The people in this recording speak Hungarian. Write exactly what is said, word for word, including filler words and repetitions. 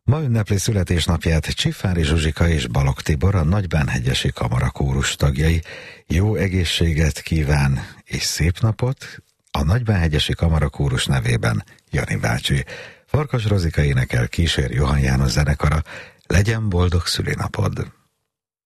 Ma ünnepli születésnapját Csifári Zsuzsika és Balogh Tibor, a Nagybánhegyesi Kamara kórus tagjai. Jó egészséget kíván és szép napot a Nagybánhegyesi Kamara kórus nevében Jani bácsi. Farkas Rozika énekel, kísér Johann János zenekara. Legyen boldog szülinapod!